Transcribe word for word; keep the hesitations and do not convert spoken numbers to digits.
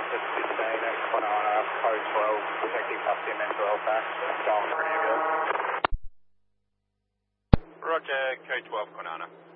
Officer sixteen at Kwinana, code twelve, detecting custody and mental health act, going for an ambulance. Roger, code twelve, Kwinana.